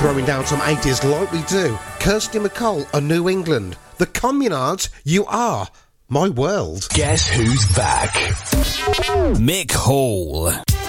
Throwing down some 80s like we do. Kirsty MacColl, A New England. The Communards, You Are My World. Guess who's back? Mick Hall.